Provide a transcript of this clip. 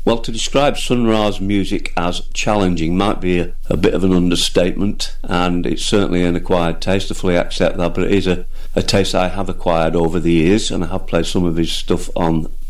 Well, to describe Sun Ra's music as challenging might be a bit of an understatement, and it's certainly an acquired taste. I fully accept that, but it is a taste I have acquired over the years, and I have played some of his stuff on